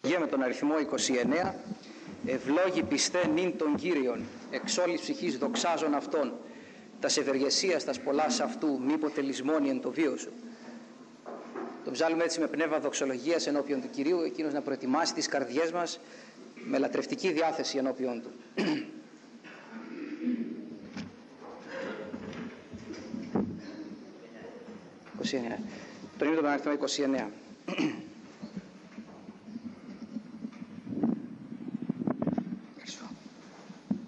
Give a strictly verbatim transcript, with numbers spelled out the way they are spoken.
Γε με τον αριθμό είκοσι εννέα, ευλόγη πιστέ νυν των Κύριων, εξ όλης ψυχής δοξάζων αυτών, τας ευεργεσίας τας πολλάς αυτού, μη ποτελισμόνι εν το βίο σου. Το ψάλουμε έτσι με πνεύμα δοξολογίας ενώπιον του Κυρίου, εκείνος να προετοιμάσει τις καρδιές μας με λατρευτική διάθεση ενώπιον του. είκοσι εννέα. Τον ίδιο τον αριθμό είκοσι εννέα.